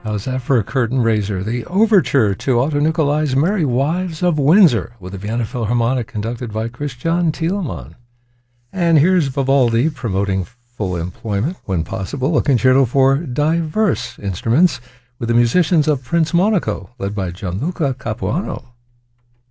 How's that for a curtain raiser? The overture to Otto Nicolai's Merry Wives of Windsor with the Vienna Philharmonic conducted by Christian Thielemann. And here's Vivaldi promoting full employment when possible, a concerto for diverse instruments with the musicians of Prince Monaco, led by Gianluca Capuano.